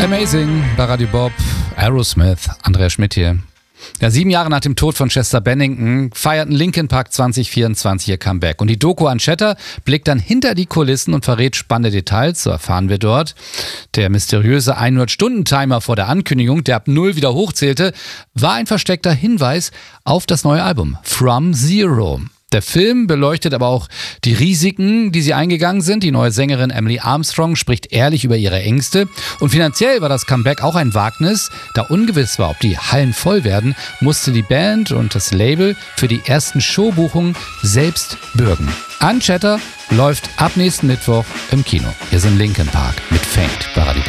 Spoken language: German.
Amazing bei Radio Bob, Aerosmith, Andreas Schmidt hier. Ja, 7 Jahre nach dem Tod von Chester Bennington feierten Linkin Park 2024 ihr Comeback. Und die Doku Unchatter blickt dann hinter die Kulissen und verrät spannende Details, so erfahren wir dort. Der mysteriöse 100-Stunden-Timer vor der Ankündigung, der ab 0 wieder hochzählte, war ein versteckter Hinweis auf das neue Album From Zero. Der Film beleuchtet aber auch die Risiken, die sie eingegangen sind. Die neue Sängerin Emily Armstrong spricht ehrlich über ihre Ängste. Und finanziell war das Comeback auch ein Wagnis. Da ungewiss war, ob die Hallen voll werden, musste die Band und das Label für die ersten Showbuchungen selbst bürgen. Unchatter läuft ab nächsten Mittwoch im Kino. Hier sind Linkin Park mit Faint bei Radio